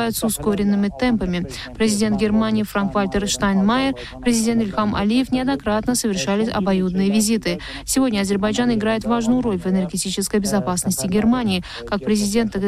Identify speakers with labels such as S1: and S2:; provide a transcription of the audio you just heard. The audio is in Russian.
S1: развиваются ускоренными темпами. Президент Германии Франк-Вальтер Штайнмайер, президент Ильхам Алиев неоднократно совершали обоюдные визиты. Сегодня Азербайджан играет важную роль в энергетической безопасности Германии. Как президент